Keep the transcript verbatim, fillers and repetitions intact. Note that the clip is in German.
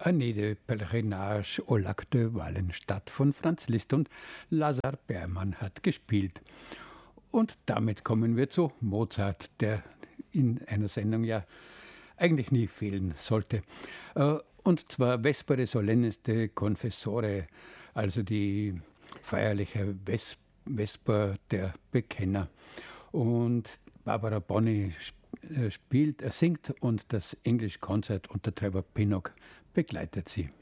Année de Pèlerinage au Lac de Wallenstadt von Franz Liszt und Lazar Berman hat gespielt. Und damit kommen wir zu Mozart, der in einer Sendung ja eigentlich nie fehlen sollte. Äh, Und zwar Vespere Solennis de Confessore, also die feierliche Ves Vesper der Bekenner. Und Barbara Bonney spielt, er singt und das English Concert unter Trevor Pinnock begleitet sie.